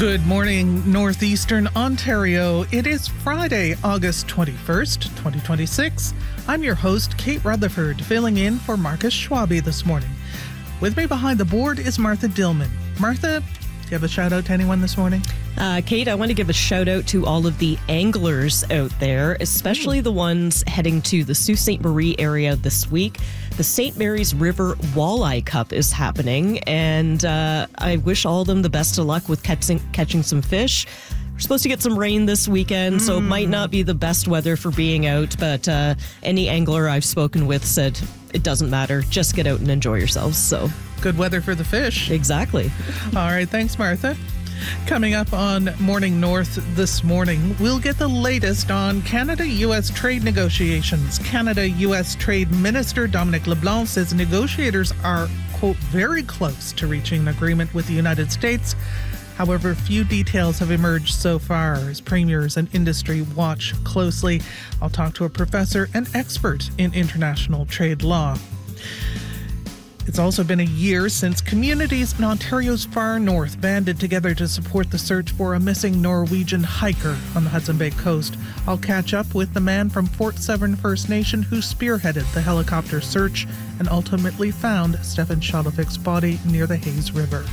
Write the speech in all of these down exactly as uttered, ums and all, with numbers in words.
Good morning, Northeastern Ontario. It is Friday, August twenty-first, twenty twenty-six. I'm your host, Kate Rutherford, filling in for Marcus Schwabe this morning. With me behind the board is Martha Dillman. Martha, do you have a shout out to anyone this morning? Uh, Kate, I want to give a shout out to all of the anglers out there, especially the ones heading to the Sault Ste. Marie area this week. The Saint Mary's River Walleye Cup is happening, and uh, I wish all of them the best of luck with catching, catching some fish. We're supposed to get some rain this weekend, mm. so it might not be the best weather for being out, but uh, any angler I've spoken with said it doesn't matter. Just get out and enjoy yourselves. So good weather for the fish. Exactly. All right, thanks, Martha. Coming up on Morning North this morning, we'll get the latest on Canada-U S trade negotiations. Canada-U S Trade Minister Dominic LeBlanc says negotiators are, quote, very close to reaching an agreement with the United States. However, few details have emerged so far as premiers and industry watch closely. I'll talk to a professor and expert in international trade law. It's also been a year since communities in Ontario's far north banded together to support the search for a missing Norwegian hiker on the Hudson Bay coast. I'll catch up with the man from Fort Severn First Nation who spearheaded the helicopter search and ultimately found Stefan Shalovik's body near the Hayes River.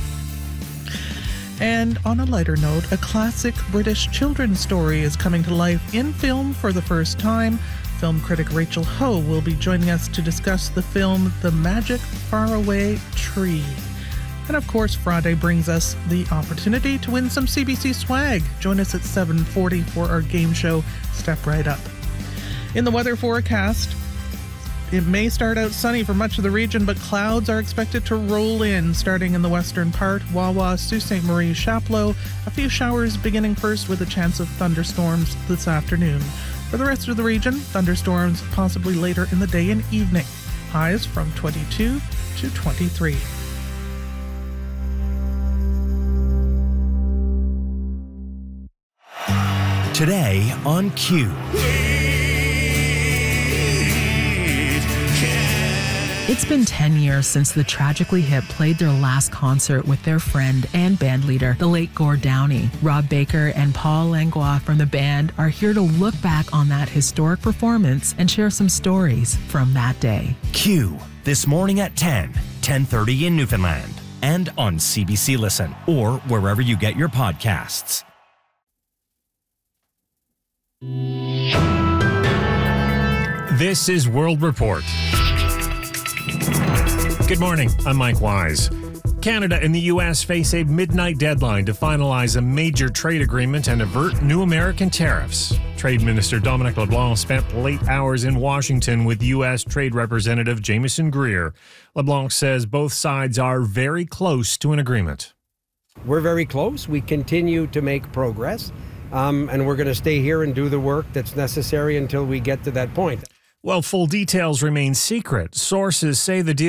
And on a lighter note, a classic British children's story is coming to life in film for the first time. Film critic Rachel Ho will be joining us to discuss the film The Magic Faraway Tree. And of course, Friday brings us the opportunity to win some C B C swag. Join us at seven forty for our game show, Step Right Up. In the weather forecast, it may start out sunny for much of the region, but clouds are expected to roll in, starting in the western part, Wawa, Sault Ste. Marie, Chapleau. A few showers beginning first with a chance of thunderstorms this afternoon. For the rest of the region, thunderstorms possibly later in the day and evening. Highs from twenty-two to twenty-three. Today on Q. It's been ten years since the Tragically Hip played their last concert with their friend and bandleader, the late Gord Downey. Rob Baker and Paul Langlois from the band are here to look back on that historic performance and share some stories from that day. Q, this morning at ten, ten thirty in Newfoundland, and on C B C Listen, or wherever you get your podcasts. This is World Report. Good morning, I'm Mike Wise. Canada and the U S face a midnight deadline to finalize a major trade agreement and avert new American tariffs. Trade Minister Dominic LeBlanc spent late hours in Washington with U S Trade Representative Jamieson Greer. LeBlanc says both sides are very close to an agreement. We're very close. We continue to make progress, um, and we're going to stay here and do the work that's necessary until we get to that point. While full details remain secret, sources say the deal